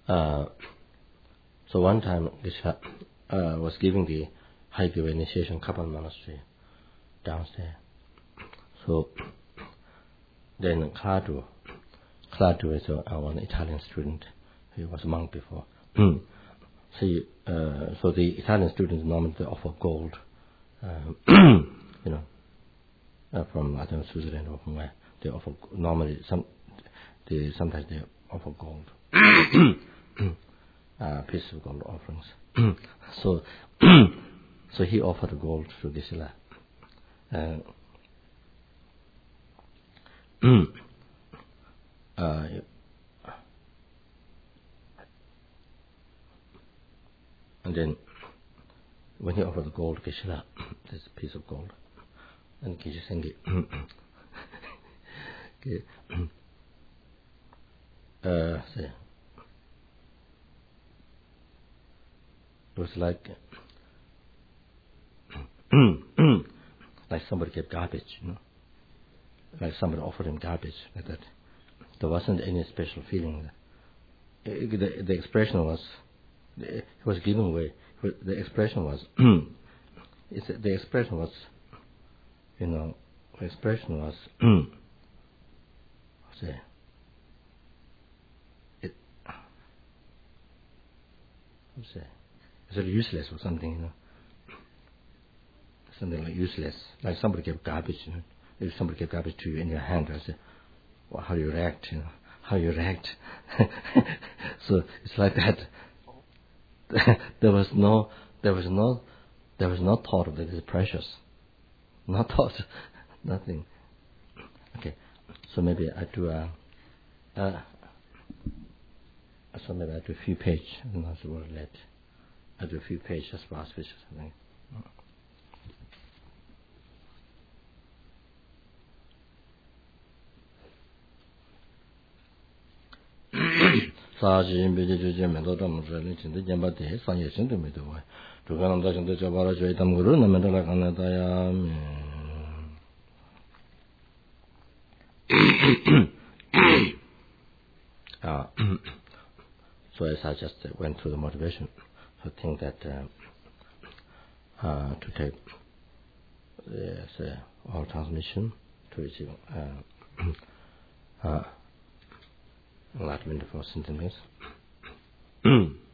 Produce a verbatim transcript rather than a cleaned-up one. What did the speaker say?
Uh, so one time, Geshe uh, was giving the High-Giver initiation Kappan monastery downstairs. So then Claudio, Claudio is uh, one Italian student. He was a monk before. See, uh, so the Italian students normally they offer gold, um, you know, uh, from I don't know Switzerland or from where they offer normally some. They sometimes they offer gold, uh, pieces of gold offerings. so, so he offered gold to Geshe-la. Uh, uh, and then when he offered the gold, Geshe-la, this piece of gold, and Geshe Senge, uh, say, it was like like somebody gave garbage, you know, like somebody offered him garbage like that. There wasn't any special feeling. It, the, the expression was, it was given away. The expression was, it's, the expression was, you know, the expression was, say, it, say, it's useless or something, you know, something like useless, like somebody gave garbage, you know. If somebody gave garbage to you in your hand, I say, well, how you react, you know, how you react. So it's like that. there was no, there was no, there was no thought of that it's precious. No thought, nothing. Okay, so maybe I do a, uh, so maybe I do a few pages, and that's the word let. I do a few pages just for auspicious, I think. 사진 비디오 메도다 무슨 진짜 잼바데 상예 진짜 메도 와 두가는 다 진짜 저바라 저희 담고를 나면다라 간다야 ah so as I just went through the motivation I think that uh, uh, to take yes, uh, all transmission to receive uh, uh, enlightenment for sentience.